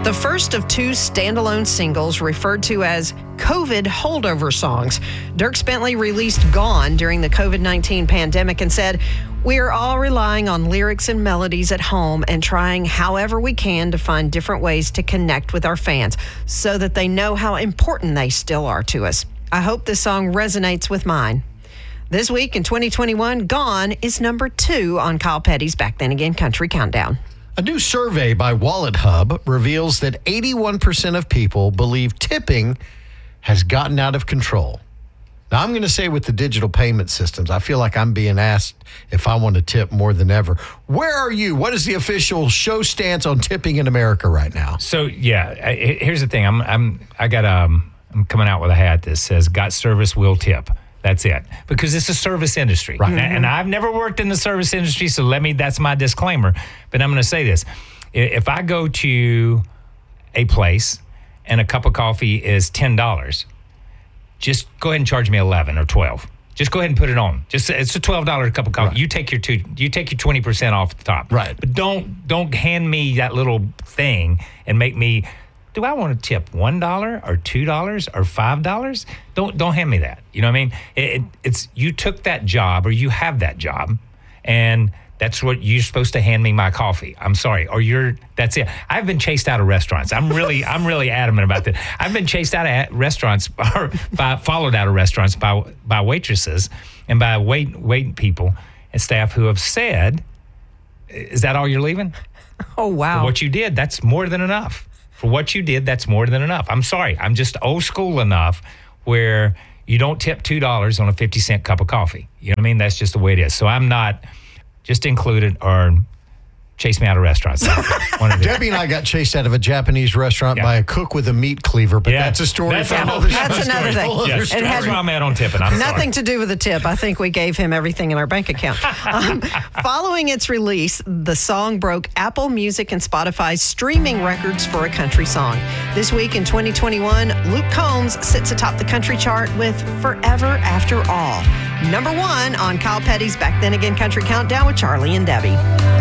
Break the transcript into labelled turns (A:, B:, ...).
A: The first of two standalone singles referred to as COVID holdover songs. Dierks Bentley released Gone during the COVID-19 pandemic and said, "We are all relying on lyrics and melodies at home and trying however we can to find different ways to connect with our fans so that they know how important they still are to us. I hope this song resonates with mine." This week in 2021, Gone is number 2 on Kyle Petty's Back Then Again Country Countdown.
B: A new survey by Wallet Hub reveals that 81% of people believe tipping has gotten out of control. Now, I'm going to say with the digital payment systems, I feel like I'm being asked if I want to tip more than ever. Where are you? What is the official show stance on tipping in America right now?
C: So, here's the thing. I'm coming out with a hat that says, "Got service, will tip." That's it. Because it's a service industry.
B: Right.
C: And I've never worked in the service industry, so that's my disclaimer. But I'm going to say this. If I go to a place and a cup of coffee is $10, just go ahead and charge me $11 or $12. Just go ahead and put it on. It's a $12 cup of coffee. Right. You take your 20% off the top.
B: Right.
C: But don't hand me that little thing and make me, do I want to tip $1 or $2 or $5? Don't hand me that. You know what I mean? It's you took that job or you have that job, and that's what you're supposed to hand me my coffee. I'm sorry, that's it. I've been chased out of restaurants. I'm really adamant about that. I've been chased out of restaurants or followed out of restaurants by waitresses and by wait people and staff who have said, "Is that all you're leaving?"
A: Oh wow!
C: For what you did, that's more than enough. For what you did, that's more than enough. I'm sorry. I'm just old school enough where you don't tip $2 on a 50-cent cup of coffee. You know what I mean? That's just the way it is. So I'm not just included or chase me out of restaurants.
B: Debbie and I got chased out of a Japanese restaurant by a cook with a meat cleaver, but that's a story.
A: That's another thing.
C: Yes. It had where I'm at on tipping. I'm
A: nothing
C: sorry.
A: to do with the tip. I think we gave him everything in our bank account. Following its release, the song broke Apple Music and Spotify's streaming records for a country song. This week in 2021, Luke Combs sits atop the country chart with Forever After All. Number 1 on Kyle Petty's Back Then Again Country Countdown with Charlie and Debbie.